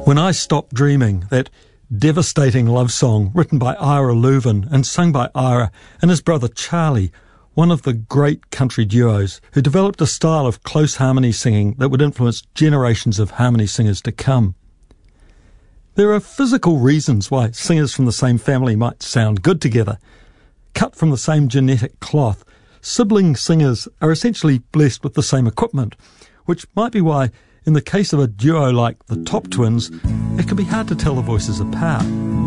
When I Stopped Dreaming, that devastating love song written by Ira Louvin and sung by Ira and his brother Charlie, one of the great country duos who developed a style of close harmony singing that would influence generations of harmony singers to come. There are physical reasons why singers from the same family might sound good together. Cut from the same genetic cloth, sibling singers are essentially blessed with the same equipment, which might be why, in the case of a duo like the Top Twins, it can be hard to tell the voices apart.